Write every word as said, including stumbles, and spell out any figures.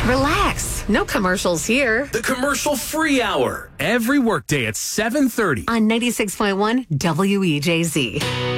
Relax. No commercials here. The Commercial Free Hour. Every workday at seven thirty. On ninety-six point one W E J Z.